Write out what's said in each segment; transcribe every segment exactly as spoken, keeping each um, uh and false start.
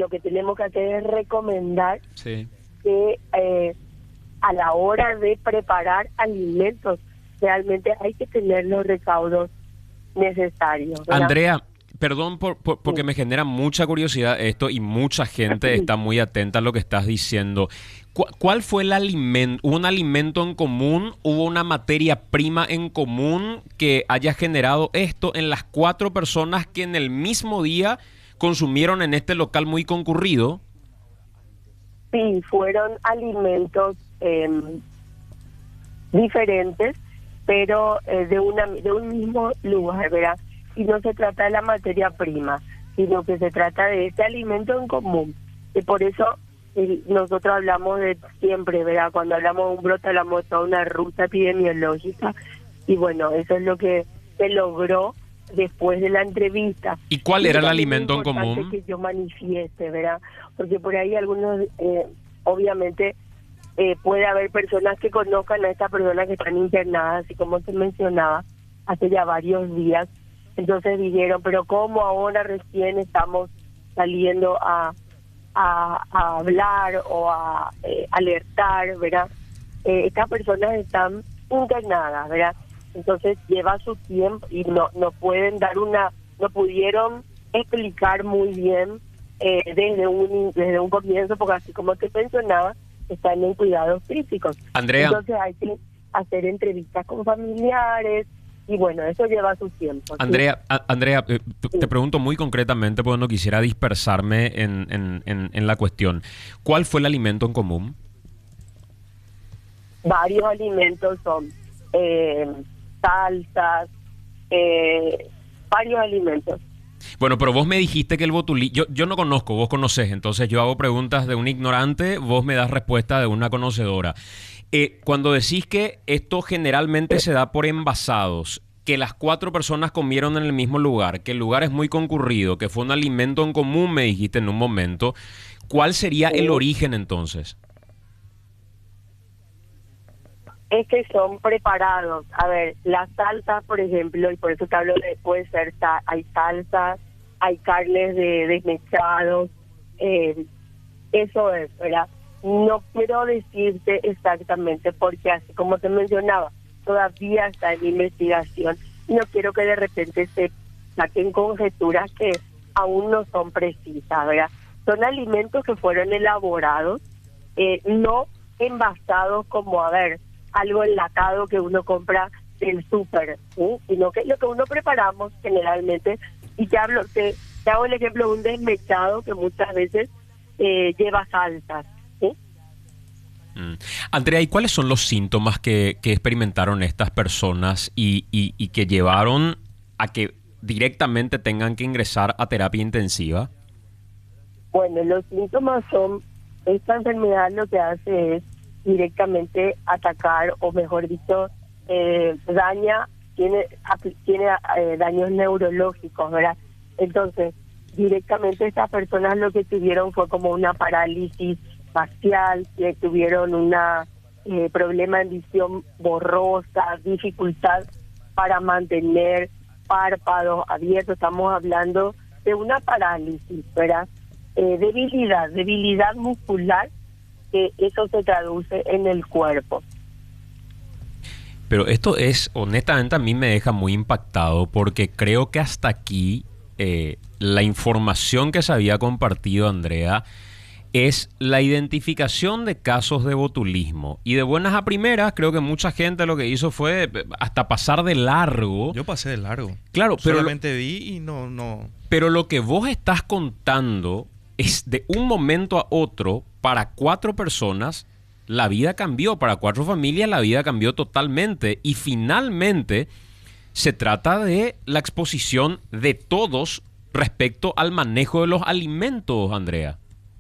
lo que tenemos que hacer es recomendar Sí. que eh, a la hora de preparar alimentos realmente hay que tener los recaudos necesarios, ¿verdad? Andrea, perdón por, por- porque Sí. me genera mucha curiosidad esto y mucha gente está muy atenta a lo que estás diciendo. ¿Cu- ¿Cuál fue el alimento? ¿Hubo un alimento en común? ¿Hubo una materia prima en común que haya generado esto en las cuatro personas que en el mismo día consumieron en este local muy concurrido? Sí, fueron alimentos eh, diferentes, pero eh, de una de un mismo lugar, ¿verdad? Y no se trata de la materia prima, sino que se trata de este alimento en común. Y por eso eh, nosotros hablamos de siempre, ¿verdad? Cuando hablamos de un brote hablamos de toda una ruta epidemiológica, y bueno, eso es lo que se logró después de la entrevista. ¿Y cuál Y era el también es alimento en importante común? que yo manifieste, ¿verdad? Porque por ahí algunos, eh, obviamente, eh, puede haber personas que conozcan a estas personas que están internadas, y como se mencionaba, hace ya varios días. Entonces dijeron, pero ¿cómo ahora recién estamos saliendo a, a, a hablar o a eh, alertar, ¿verdad? Eh, estas personas están internadas, ¿verdad? Entonces lleva su tiempo y no no pueden dar una, no pudieron explicar muy bien eh, desde un desde un comienzo, porque así como te mencionaba, están en cuidados físicos. Andrea. Entonces hay que hacer entrevistas con familiares y bueno, eso lleva su tiempo. ¿sí? Andrea, a- Andrea, eh, t- Sí. te pregunto muy concretamente porque no quisiera dispersarme en, en- en- en la cuestión. ¿Cuál fue el alimento en común? Varios alimentos son eh, salsas, eh, varios alimentos. Bueno, pero vos me dijiste que el botulismo... Yo, yo no conozco, vos conocés, entonces yo hago preguntas de un ignorante, vos me das respuesta de una conocedora. Eh, cuando decís que esto generalmente se da por envasados, que las cuatro personas comieron en el mismo lugar, que el lugar es muy concurrido, que fue un alimento en común, me dijiste en un momento, ¿cuál sería el Sí. origen entonces? Es que son preparados. A ver, las salsas, por ejemplo, y por eso te hablo de, puede ser, sa- hay salsas, hay carnes de desmechados, eh, eso es, ¿verdad? No quiero decirte exactamente porque así como te mencionaba, todavía está en investigación y no quiero que de repente se saquen conjeturas que aún no son precisas, ¿verdad? Son alimentos que fueron elaborados, eh, no envasados como, a ver, algo enlatado que uno compra del súper, ¿sí? Sino que lo que uno preparamos generalmente, y te hablo, te, te hago el ejemplo de un desmechado que muchas veces eh, lleva salsas, ¿sí? Mm. Andrea, ¿y cuáles son los síntomas que, que experimentaron estas personas y, y, y que llevaron a que directamente tengan que ingresar a terapia intensiva? Bueno, los síntomas son, esta enfermedad lo que hace es directamente atacar, o mejor dicho, eh, daña, tiene, apl- tiene eh, daños neurológicos, ¿verdad? Entonces, directamente estas personas lo que tuvieron fue como una parálisis facial, que tuvieron una eh, problema en visión borrosa, dificultad para mantener párpados abiertos, estamos hablando de una parálisis, ¿verdad? Eh, debilidad, debilidad muscular, que eso se traduce en el cuerpo. Pero esto es, honestamente, a mí me deja muy impactado porque creo que hasta aquí eh, la información que se había compartido, Andrea, es la identificación de casos de botulismo. Y de buenas a primeras, creo que mucha gente lo que hizo fue eh, hasta pasar de largo. Yo pasé de largo. Claro, pero lo, Solamente vi y no, no. pero lo que vos estás contando es de un momento a otro, para cuatro personas, la vida cambió. Para cuatro familias, la vida cambió totalmente. Y finalmente, se trata de la exposición de todos respecto al manejo de los alimentos, Andrea.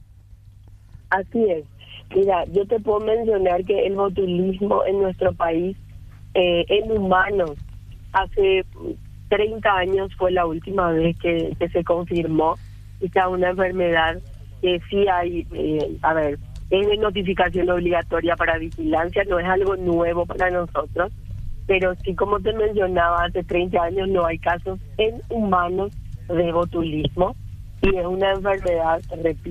Así es. Mira, yo te puedo mencionar que el botulismo en nuestro país, eh, en humanos, hace treinta años fue la última vez que, que se confirmó. Esta es una enfermedad que sí hay, eh, a ver, es de notificación obligatoria para vigilancia, no es algo nuevo para nosotros, pero sí, como te mencionaba, hace treinta años no hay casos en humanos de botulismo, y es una enfermedad, repito,